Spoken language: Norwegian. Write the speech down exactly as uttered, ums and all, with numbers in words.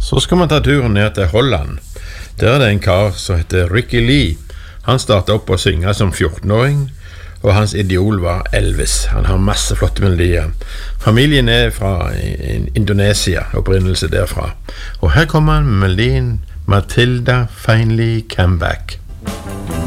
Så skal man ta turen ned til Holland. Der er det en kar som heter Ricky Lee. Han startet opp å synge som fjortenåring, og hans idol var Elvis. Han har masse flotte melodier. Familien er fra Indonesia, opprinnelse derfra. Og her kommer han med melodien Matilda Finally Came Back.